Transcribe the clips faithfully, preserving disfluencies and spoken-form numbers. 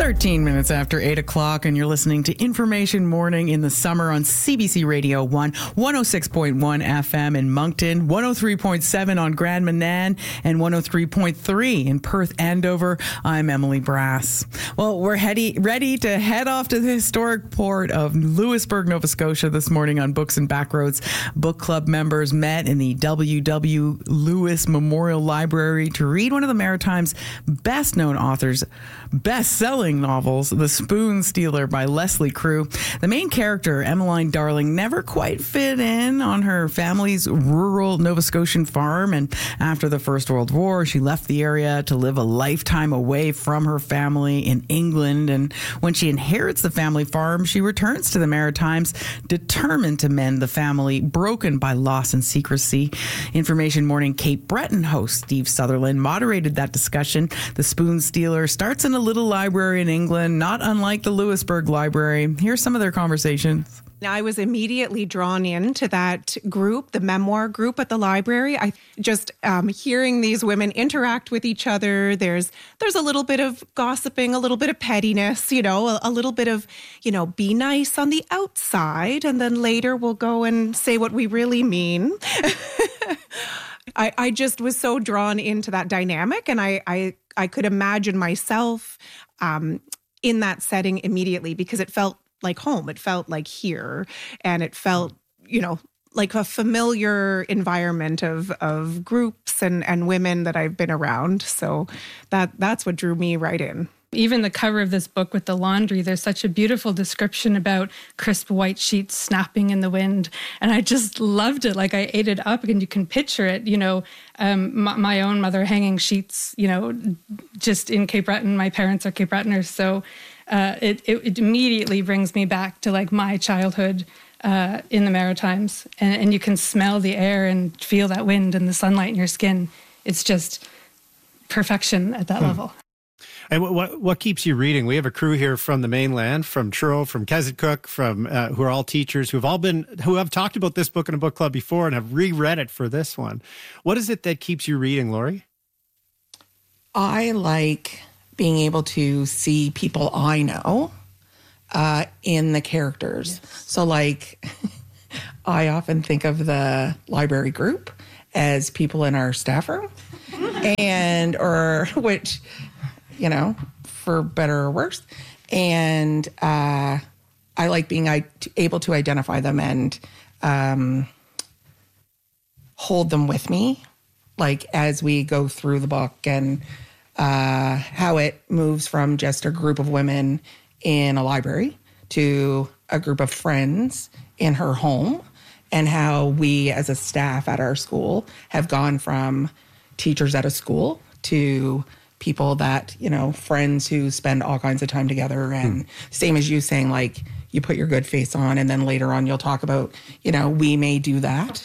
thirteen minutes after eight o'clock, and you're listening to Information Morning in the Summer on C B C Radio one, one oh six point one F M in Moncton, one oh three point seven on Grand Manan, and one oh three point three in Perth Andover. I'm Emily Brass. Well, we're heady, ready to head off to the historic port of Louisbourg, Nova Scotia this morning on Books and Backroads. Book Club members met in the W W. Lewis Memorial Library to read one of the Maritime's best-known authors' best-selling novels, The Spoon Stealer by Leslie Crew. The main character, Emmeline Darling, never quite fit in on her family's rural Nova Scotian farm, and after the First World War, she left the area to live a lifetime away from her family in England, and when she inherits the family farm, she returns to the Maritimes, determined to mend the family broken by loss and secrecy. Information Morning Cape Breton host Steve Sutherland moderated that discussion. The Spoon Stealer starts in a little library in England, not unlike the Louisbourg Library. Here's some of their conversations. I was immediately drawn into that group, the memoir group at the library. I just um, hearing these women interact with each other. There's there's a little bit of gossiping, a little bit of pettiness, you know, a, a little bit of, you know, be nice on the outside, and then later we'll go and say what we really mean. I, I just was so drawn into that dynamic, and I I, I could imagine myself um, in that setting immediately because it felt like home. It felt like here, and it felt, you know, like a familiar environment of of groups and, and women that I've been around. So that that's what drew me right in. Even the cover of this book with the laundry, there's such a beautiful description about crisp white sheets snapping in the wind. And I just loved it. Like I ate it up, and you can picture it, you know, um, my, my own mother hanging sheets, you know, just in Cape Breton. My parents are Cape Bretoners. So uh, it, it, it immediately brings me back to like my childhood uh, in the Maritimes. And, and you can smell the air and feel that wind and the sunlight in your skin. It's just perfection at that hmm. level. And what what keeps you reading? We have a crew here from the mainland, from Truro, from Keswick, from uh, who are all teachers who have all been who have talked about this book in a book club before and have reread it for this one. What is it that keeps you reading, Laurie? I like being able to see people I know uh, in the characters. Yes. So, like, I often think of the library group as people in our staff room, and or which. you know, for better or worse. And uh, I like being able to identify them and um, hold them with me, like as we go through the book, and uh, how it moves from just a group of women in a library to a group of friends in her home, and how we as a staff at our school have gone from teachers at a school to people that, you know, friends who spend all kinds of time together. And hmm. same as you saying, like, you put your good face on, and then later on you'll talk about, you know, we may do that.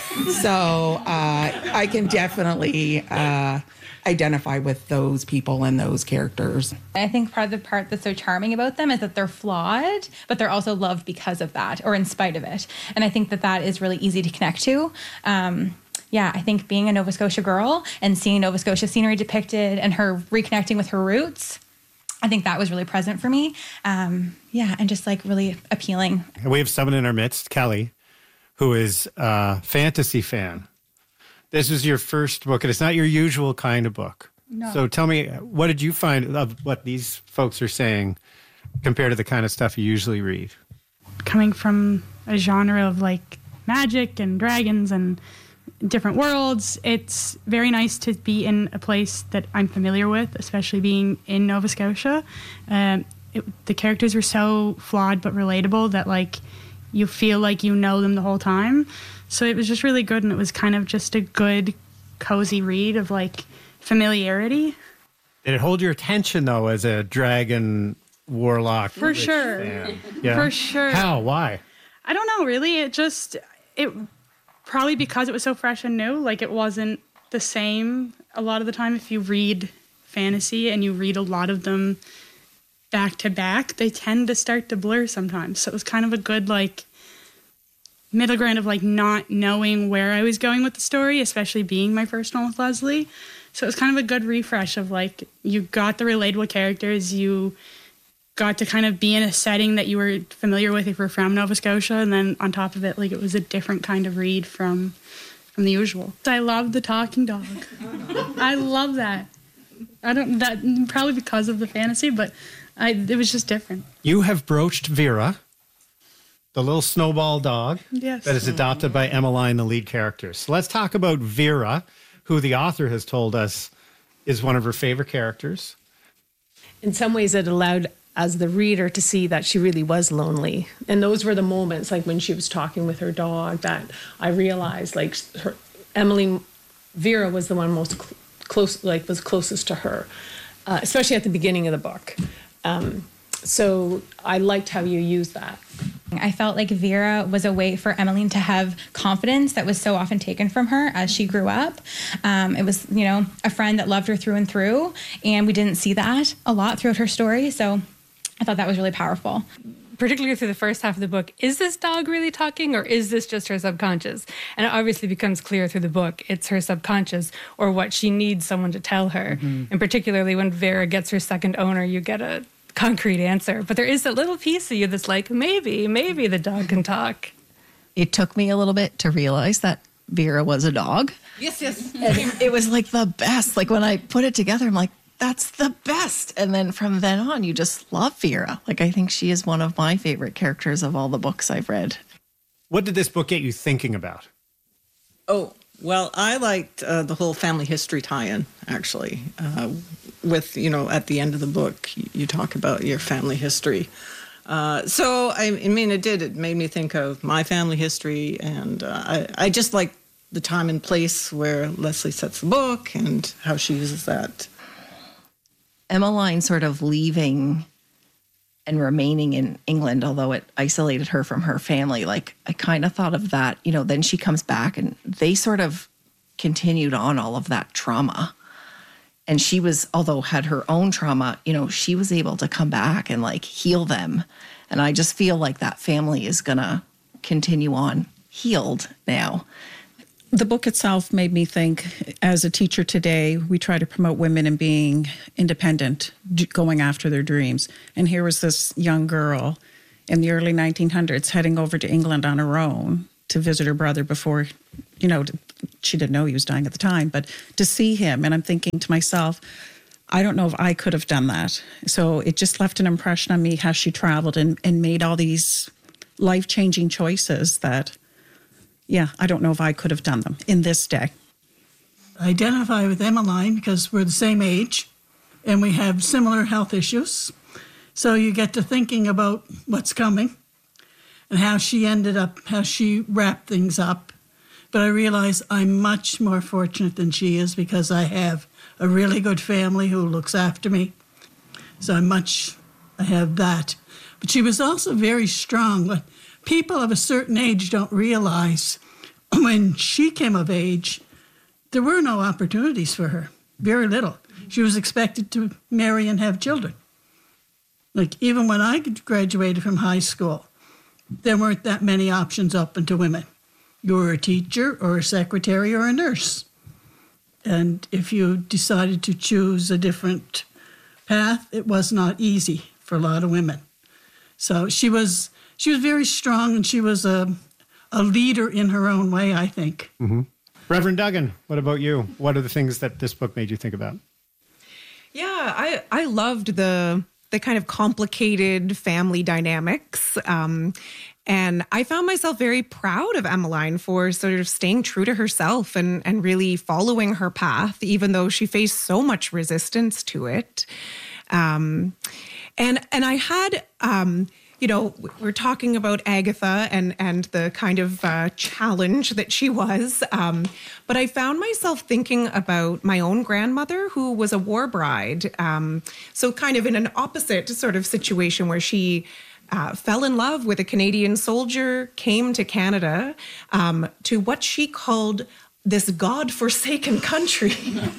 So uh, I can definitely uh, identify with those people and those characters. I think part of the part that's so charming about them is that they're flawed, but they're also loved because of that, or in spite of it. And I think that that is really easy to connect to. Um, Yeah, I think being a Nova Scotia girl and seeing Nova Scotia scenery depicted and her reconnecting with her roots, I think that was really present for me. Um, yeah, and just like really appealing. We have someone in our midst, Kelly, who is a fantasy fan. This is your first book, and it's not your usual kind of book. No. So tell me, what did you find of what these folks are saying compared to the kind of stuff you usually read? Coming from a genre of like magic and dragons and different worlds, it's very nice to be in a place that I'm familiar with, especially being in Nova Scotia. Um, it, the characters were so flawed but relatable that like you feel like you know them the whole time. So it was just really good, and it was kind of just a good, cozy read of like familiarity. Did it hold your attention though, as a dragon warlock? For sure. Yeah. For sure. How? Why? I don't know, really. It just it. Probably because it was so fresh and new, like it wasn't the same a lot of the time. If you read fantasy and you read a lot of them back to back, they tend to start to blur sometimes. So it was kind of a good like middle ground of like not knowing where I was going with the story, especially being my first one with Leslie. So it was kind of a good refresh of like, you got the relatable characters, you got to kind of be in a setting that you were familiar with if you're from Nova Scotia, and then on top of it, like, it was a different kind of read from from the usual. I love the talking dog. I love that. I don't that probably because of the fantasy, but I it was just different. You have broached Vera, the little snowball dog Yes. that is adopted by Emmeline, the lead character. So let's talk about Vera, who the author has told us is one of her favorite characters. In some ways, it allowed as the reader to see that she really was lonely. And those were the moments, like when she was talking with her dog, that I realized, like, her, Emmeline, Vera was the one most cl- close, like, was closest to her, uh, especially at the beginning of the book. Um, so I liked how you used that. I felt like Vera was a way for Emmeline to have confidence that was so often taken from her as she grew up. Um, it was, you know, a friend that loved her through and through, and we didn't see that a lot throughout her story. So I thought that was really powerful. Particularly through the first half of the book, is this dog really talking, or is this just her subconscious? And it obviously becomes clear through the book it's her subconscious, or what she needs someone to tell her. Mm-hmm. And particularly when Vera gets her second owner, you get a concrete answer. But there is that little piece of you that's like, maybe, maybe the dog can talk. It took me a little bit to realize that Vera was a dog. Yes, yes. And it was like the best. Like when I put it together, I'm like, that's the best. And then from then on, you just love Vera. Like, I think she is one of my favorite characters of all the books I've read. What did this book get you thinking about? Oh, well, I liked uh, the whole family history tie-in, actually. Uh, with, you know, at the end of the book, you, you talk about your family history. Uh, so, I, I mean, it did. It made me think of my family history, and uh, I, I just like the time and place where Leslie sets the book and how she uses that. Emmeline sort of leaving and remaining in England, although it isolated her from her family, like, I kind of thought of that, you know, then she comes back and they sort of continued on all of that trauma. And she was, although had her own trauma, you know, she was able to come back and like heal them. And I just feel like that family is going to continue on healed now. The book itself made me think, as a teacher today, we try to promote women in being independent, going after their dreams. And here was this young girl in the early nineteen hundreds heading over to England on her own to visit her brother before, you know, she didn't know he was dying at the time, but to see him. And I'm thinking to myself, I don't know if I could have done that. So it just left an impression on me how she traveled and, and made all these life-changing choices that, yeah, I don't know if I could have done them in this day. I identify with Emmeline because we're the same age and we have similar health issues. So you get to thinking about what's coming and how she ended up, how she wrapped things up. But I realize I'm much more fortunate than she is because I have a really good family who looks after me. So I'm much, I have that. But she was also very strong. What people of a certain age don't realize, when she came of age, there were no opportunities for her, very little. She was expected to marry and have children. Like, even when I graduated from high school, there weren't that many options open to women. You were a teacher or a secretary or a nurse. And if you decided to choose a different path, it was not easy for a lot of women. So she was she was very strong, and she was a, a leader in her own way, I think. Mm-hmm. Reverend Duggan, what about you? What are the things that this book made you think about? Yeah, I, I loved the the kind of complicated family dynamics. Um, and I found myself very proud of Emmeline for sort of staying true to herself and, and really following her path, even though she faced so much resistance to it. Um, and and I had, um, you know, we're talking about Agatha and, and the kind of uh, challenge that she was. Um, but I found myself thinking about my own grandmother, who was a war bride. Um, so kind of in an opposite sort of situation where she uh, fell in love with a Canadian soldier, came to Canada um, to what she called this God-forsaken country.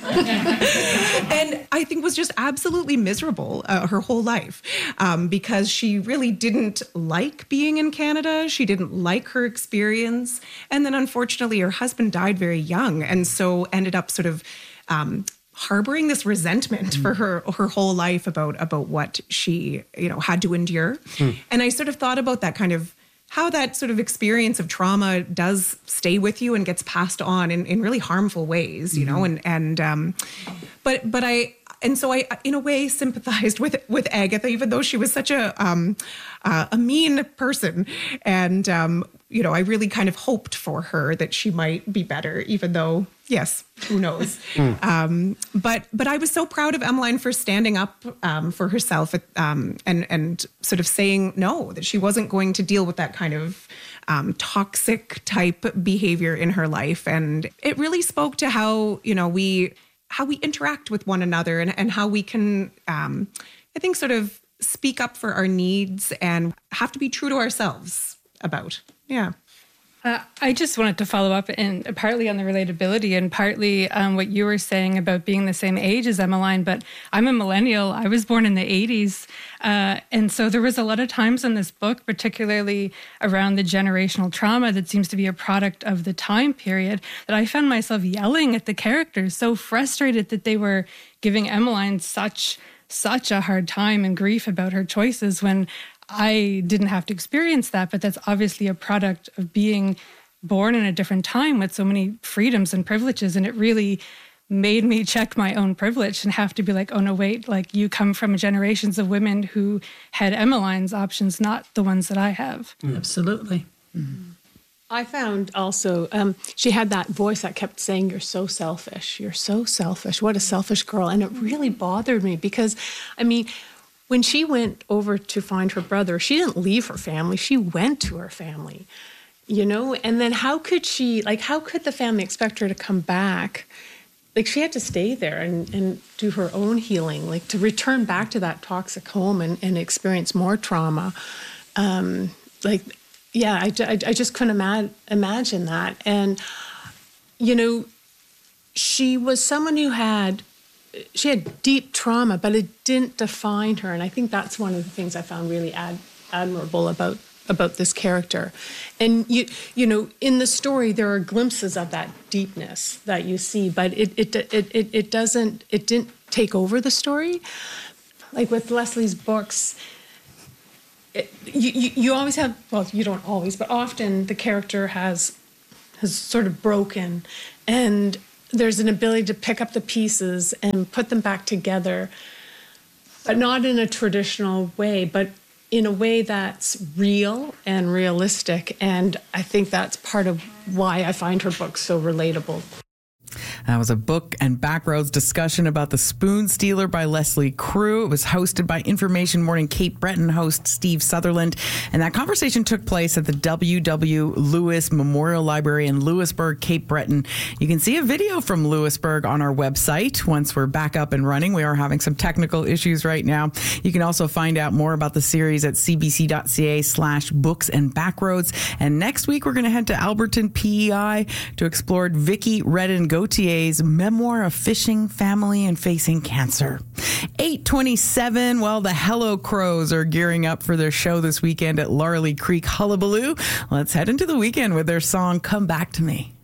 And I think was just absolutely miserable uh, her whole life um, because she really didn't like being in Canada. She didn't like her experience. And then unfortunately, her husband died very young and so ended up sort of um, harboring this resentment mm. for her her whole life about about what she, you know, had to endure. Mm. And I sort of thought about that kind of how that sort of experience of trauma does stay with you and gets passed on in, in really harmful ways, you mm-hmm. know, and, and, um, but, but I, and so I, in a way, sympathized with, with Agatha, even though she was such a, um, uh, a mean person. And, um, you know, I really kind of hoped for her that she might be better, even though, yes, who knows? mm. um, but but I was so proud of Emmeline for standing up um, for herself um, and and sort of saying no, that she wasn't going to deal with that kind of um, toxic type behavior in her life. And it really spoke to how, you know, we how we interact with one another and, and how we can, um, I think, sort of speak up for our needs and have to be true to ourselves about. Yeah. Uh, I just wanted to follow up and partly on the relatability and partly um, what you were saying about being the same age as Emmeline, but I'm a millennial. I was born in the eighties. Uh, and so there was a lot of times in this book, particularly around the generational trauma that seems to be a product of the time period, that I found myself yelling at the characters, so frustrated that they were giving Emmeline such, such a hard time and grief about her choices when I didn't have to experience that, but that's obviously a product of being born in a different time with so many freedoms and privileges. And it really made me check my own privilege and have to be like, oh, no, wait, like you come from generations of women who had Emmeline's options, not the ones that I have. Mm. Absolutely. Mm-hmm. I found also, um, she had that voice that kept saying, you're so selfish. You're so selfish. What a selfish girl. And it really bothered me because, I mean, when she went over to find her brother, she didn't leave her family. She went to her family, you know? And then how could she, like, how could the family expect her to come back? Like, she had to stay there and, and do her own healing, like to return back to that toxic home and, and experience more trauma. Um, like, yeah, I, I, I just couldn't ima- imagine that. And, you know, she was someone who had, she had deep trauma, but it didn't define her. And I think that's one of the things I found really ad- admirable about about this character. And, you you know, in the story, there are glimpses of that deepness that you see, but it it it it, it doesn't, it didn't take over the story. Like with Leslie's books, it, you, you, you always have, well, you don't always, but often the character has has sort of broken, and there's an ability to pick up the pieces and put them back together, but not in a traditional way, but in a way that's real and realistic. And I think that's part of why I find her books so relatable. That was a book and backroads discussion about The Spoon Stealer by Leslie Crew. It was hosted by Information Morning Cape Breton host Steve Sutherland. And that conversation took place at the W W Lewis Memorial Library in Lewisburg, Cape Breton. You can see a video from Lewisburg on our website once we're back up and running. We are having some technical issues right now. You can also find out more about the series at cbc.ca slash books and backroads. And next week, we're going to head to Alberton P E I to explore Vicky Redden Gautier's memoir of fishing, family, and facing cancer. eight twenty-seven, well, the Hello Crows are gearing up for their show this weekend at Larley Creek Hullabaloo. Let's head into the weekend with their song, Come Back to Me.